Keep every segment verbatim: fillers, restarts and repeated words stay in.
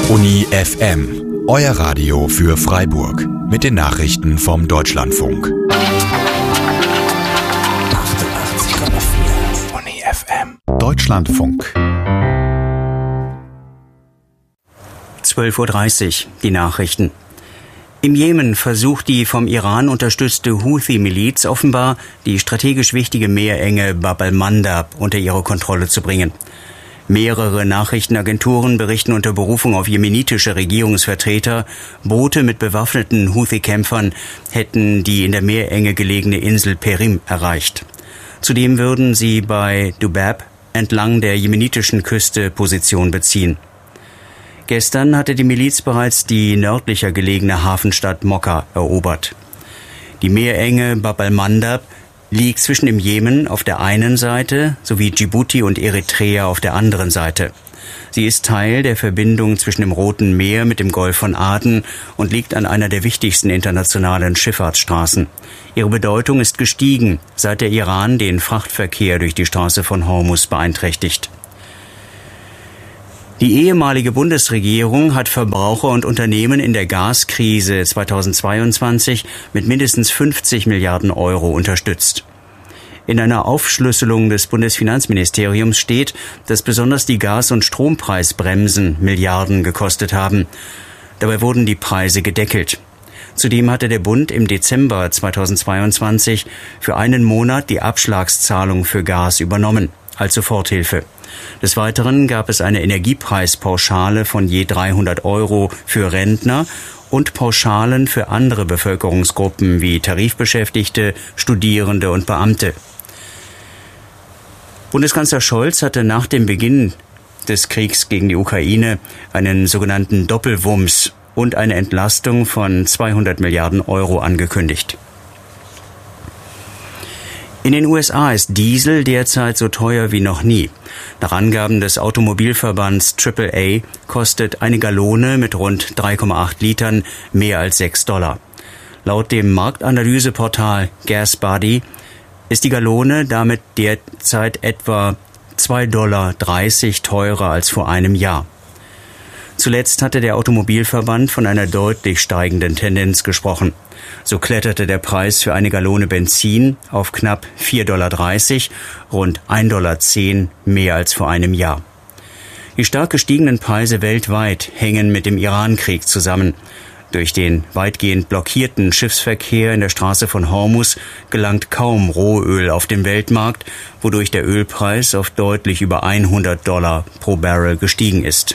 Uni F M, euer Radio für Freiburg. Mit den Nachrichten vom Deutschlandfunk. achtundachtzig Komma vier Uni F M. Deutschlandfunk. zwölf Uhr dreißig, die Nachrichten. Im Jemen versucht die vom Iran unterstützte Houthi-Miliz offenbar, die strategisch wichtige Meerenge Bab el-Mandab unter ihre Kontrolle zu bringen. Mehrere Nachrichtenagenturen berichten unter Berufung auf jemenitische Regierungsvertreter, Boote mit bewaffneten Houthi-Kämpfern hätten die in der Meerenge gelegene Insel Perim erreicht. Zudem würden sie bei Dubab entlang der jemenitischen Küste Position beziehen. Gestern hatte die Miliz bereits die nördlicher gelegene Hafenstadt Mokka erobert. Die Meerenge Bab el-Mandab liegt zwischen dem Jemen auf der einen Seite sowie Djibouti und Eritrea auf der anderen Seite. Sie ist Teil der Verbindung zwischen dem Roten Meer mit dem Golf von Aden und liegt an einer der wichtigsten internationalen Schifffahrtsstraßen. Ihre Bedeutung ist gestiegen, seit der Iran den Frachtverkehr durch die Straße von Hormuz beeinträchtigt. Die ehemalige Bundesregierung hat Verbraucher und Unternehmen in der Gaskrise zweitausendzweiundzwanzig mit mindestens fünfzig Milliarden Euro unterstützt. In einer Aufschlüsselung des Bundesfinanzministeriums steht, dass besonders die Gas- und Strompreisbremsen Milliarden gekostet haben. Dabei wurden die Preise gedeckelt. Zudem hatte der Bund im Dezember zweitausendzweiundzwanzig für einen Monat die Abschlagszahlung für Gas übernommen, als Soforthilfe. Des Weiteren gab es eine Energiepreispauschale von je dreihundert Euro für Rentner und Pauschalen für andere Bevölkerungsgruppen wie Tarifbeschäftigte, Studierende und Beamte. Bundeskanzler Scholz hatte nach dem Beginn des Kriegs gegen die Ukraine einen sogenannten Doppelwumms und eine Entlastung von zweihundert Milliarden Euro angekündigt. In den U S A ist Diesel derzeit so teuer wie noch nie. Nach Angaben des Automobilverbands Triple A kostet eine Gallone mit rund drei Komma acht Litern mehr als sechs Dollar. Laut dem Marktanalyseportal GasBuddy ist die Gallone damit derzeit etwa zwei Komma dreißig Dollar teurer als vor einem Jahr. Zuletzt hatte der Automobilverband von einer deutlich steigenden Tendenz gesprochen. So kletterte der Preis für eine Gallone Benzin auf knapp vier Komma dreißig Dollar, rund ein Komma zehn Dollar mehr als vor einem Jahr. Die stark gestiegenen Preise weltweit hängen mit dem Iran-Krieg zusammen. Durch den weitgehend blockierten Schiffsverkehr in der Straße von Hormuz gelangt kaum Rohöl auf den Weltmarkt, wodurch der Ölpreis auf deutlich über hundert Dollar pro Barrel gestiegen ist.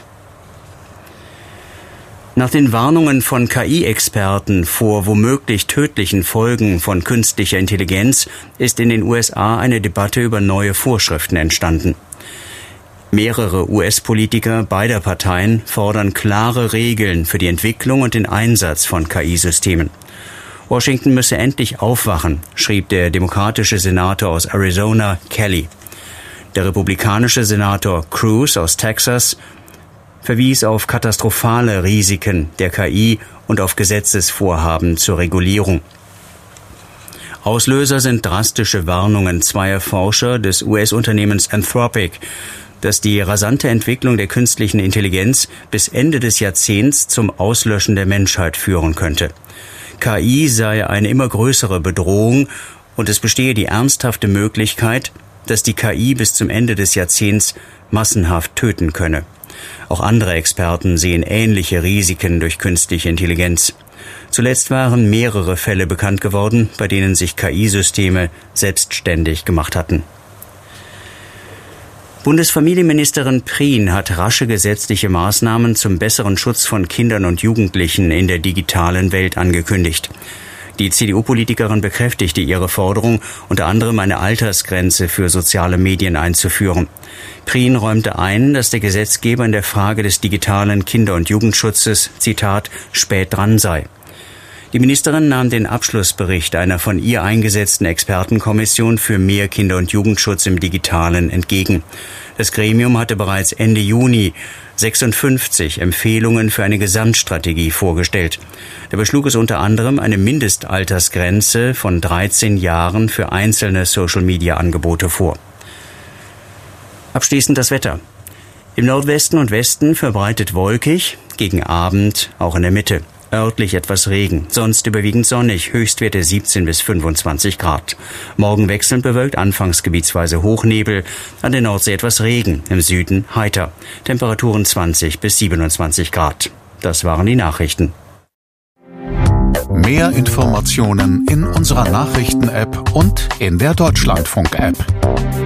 Nach den Warnungen von K I-Experten vor womöglich tödlichen Folgen von künstlicher Intelligenz ist in den U S A eine Debatte über neue Vorschriften entstanden. Mehrere U S-Politiker beider Parteien fordern klare Regeln für die Entwicklung und den Einsatz von K I-Systemen. Washington müsse endlich aufwachen, schrieb der demokratische Senator aus Arizona, Kelly. Der republikanische Senator Cruz aus Texas verwies auf katastrophale Risiken der K I und auf Gesetzesvorhaben zur Regulierung. Auslöser sind drastische Warnungen zweier Forscher des U S-Unternehmens Anthropic, dass die rasante Entwicklung der künstlichen Intelligenz bis Ende des Jahrzehnts zum Auslöschen der Menschheit führen könnte. K I sei eine immer größere Bedrohung und es bestehe die ernsthafte Möglichkeit, dass die K I bis zum Ende des Jahrzehnts massenhaft töten könne. Auch andere Experten sehen ähnliche Risiken durch künstliche Intelligenz. Zuletzt waren mehrere Fälle bekannt geworden, bei denen sich K I-Systeme selbstständig gemacht hatten. Bundesfamilienministerin Prien hat rasche gesetzliche Maßnahmen zum besseren Schutz von Kindern und Jugendlichen in der digitalen Welt angekündigt. Die C D U-Politikerin bekräftigte ihre Forderung, unter anderem eine Altersgrenze für soziale Medien einzuführen. Prien räumte ein, dass der Gesetzgeber in der Frage des digitalen Kinder- und Jugendschutzes, Zitat, spät dran sei. Die Ministerin nahm den Abschlussbericht einer von ihr eingesetzten Expertenkommission für mehr Kinder- und Jugendschutz im Digitalen entgegen. Das Gremium hatte bereits Ende Juni sechsundfünfzig Empfehlungen für eine Gesamtstrategie vorgestellt. Dabei schlug es unter anderem eine Mindestaltersgrenze von dreizehn Jahren für einzelne Social-Media-Angebote vor. Abschließend das Wetter. Im Nordwesten und Westen verbreitet wolkig, gegen Abend auch in der Mitte. Örtlich etwas Regen, sonst überwiegend sonnig, Höchstwerte siebzehn bis fünfundzwanzig Grad. Morgen wechselnd bewölkt, anfangs gebietsweise Hochnebel, an der Nordsee etwas Regen, im Süden heiter. Temperaturen zwanzig bis siebenundzwanzig Grad. Das waren die Nachrichten. Mehr Informationen in unserer Nachrichten-App und in der Deutschlandfunk-App.